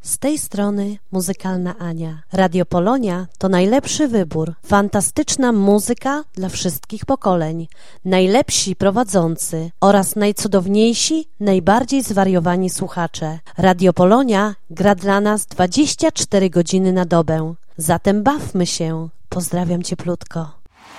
Z tej strony Muzykalna Ania. Radio Polonia to najlepszy wybór. Fantastyczna muzyka dla wszystkich pokoleń. Najlepsi prowadzący oraz najcudowniejsi, najbardziej zwariowani słuchacze. Radio Polonia gra dla nas 24 godziny na dobę. Zatem bawmy się. Pozdrawiam cieplutko.